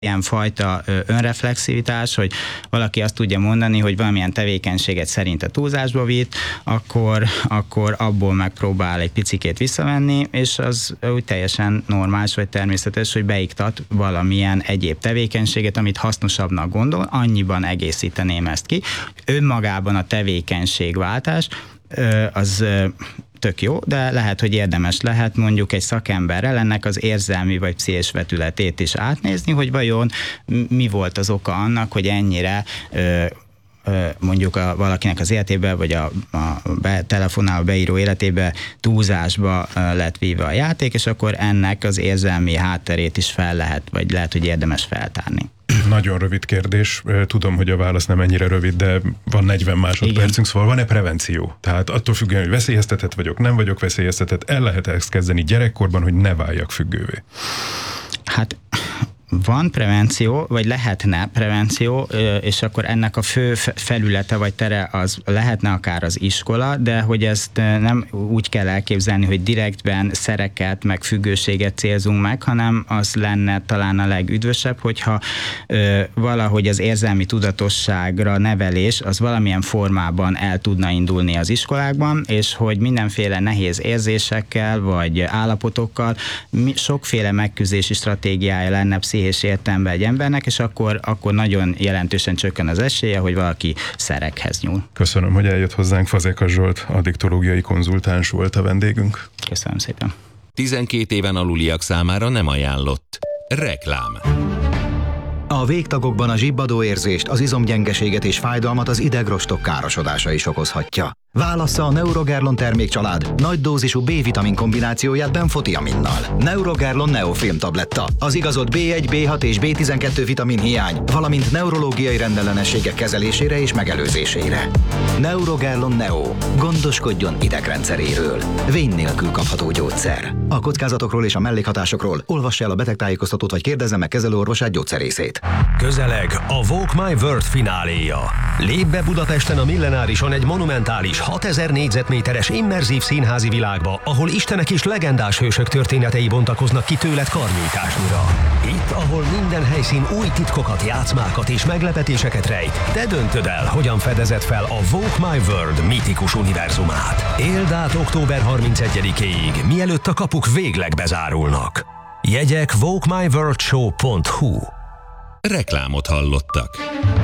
ilyen fajta önreflexivitás, hogy valaki azt tudja mondani, hogy valamilyen tevékenységet szerint a túlzásba vitt, akkor abból megpróbál egy picikét visszavenni, és az úgy teljesen normális vagy természetes, hogy beiktat valamilyen egyéb tevékenységet, amit hasznosabbnak gondol, annyiban egészíteném ezt ki. Önmagában a tevékenységváltás az tök jó, de lehet, hogy érdemes lehet mondjuk egy szakemberrel ennek az érzelmi vagy pszichés vetületét is átnézni, hogy vajon mi volt az oka annak, hogy ennyire mondjuk valakinek az életébe, vagy a telefonáló beíró életébe túlzásba lett víve a játék, és akkor ennek az érzelmi hátterét is fel lehet, vagy lehet, hogy érdemes feltárni. Nagyon rövid kérdés. Tudom, hogy a válasz nem ennyire rövid, de van 40 másodpercünk, szóval van-e prevenció? Tehát attól függően, hogy veszélyeztetett vagyok, nem vagyok veszélyeztetett, el lehet ezt kezdeni gyerekkorban, hogy ne váljak függővé? Hát van prevenció, vagy lehetne prevenció, és akkor ennek a fő felülete vagy tere az lehetne akár az iskola, de hogy ezt nem úgy kell elképzelni, hogy direktben szereket, meg függőséget célzunk meg, hanem az lenne talán a legüdvösebb, hogyha valahogy az érzelmi tudatosságra nevelés az valamilyen formában el tudna indulni az iskolákban, és hogy mindenféle nehéz érzésekkel, vagy állapotokkal sokféle megküzdési stratégiája lenne pszichés értelemben egy embernek, és akkor nagyon jelentősen csökken az esélye, hogy valaki szerekhez nyúl. Köszönöm, hogy eljött hozzánk. Fazekas Zsolt, addiktológiai konzultáns volt a vendégünk. Köszönöm szépen. 12 éven aluliak számára nem ajánlott. Reklám. A végtagokban a zsibbadó érzést, az izomgyengeséget és fájdalmat az idegrostok károsodása is okozhatja. Válassza a Neurogerlon termékcsalád nagy dózisú B-vitamin kombinációját benfotiaminnal. Neurogerlon Neofilm tabletta. Az igazolt B1, B6 és B12 vitamin hiány, valamint neurológiai rendellenességek kezelésére és megelőzésére. Neurogerlon Neo. Gondoskodjon idegrendszeréről. Vény nélkül kapható gyógyszer. A kockázatokról és a mellékhatásokról olvassa el a betegtájékoztatót vagy kérdezze meg kezelőorvosát, gyógyszerészét. Közeleg a Walk My World fináléja. Lép be Budapesten a Millenárison egy monumentális 6000 négyzetméteres immerzív színházi világba, ahol istenek és legendás hősök történetei bontakoznak ki tőled karnyújtásnyira. Itt, ahol minden helyszín új titkokat, játszmákat és meglepetéseket rejt, te döntöd el, hogyan fedezed fel a Walk My World mitikus univerzumát. Éld át október 31-éig, mielőtt a kapuk végleg bezárulnak. Jegyek walkmyworldshow.hu. Reklámot hallottak.